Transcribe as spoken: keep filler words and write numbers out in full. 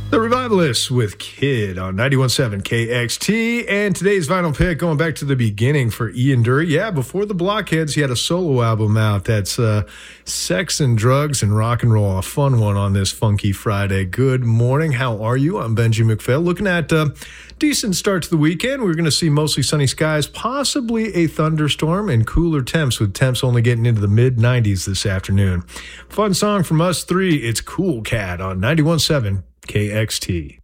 The Revivalists with Kid on ninety-one point seven K X T. And today's vinyl pick, going back to the beginning for Ian Dury. Yeah, before the Blockheads, he had a solo album out that's uh, Sex and Drugs and Rock and Roll. A fun one on this funky Friday. Good morning. How are you? I'm Benji McPhail. Looking at a uh, decent start to the weekend. We're going to see mostly sunny skies, possibly a thunderstorm, and cooler temps, with temps only getting into the mid nineties this afternoon. Fun song from us three. It's Cool Cat on ninety-one point seven K X T.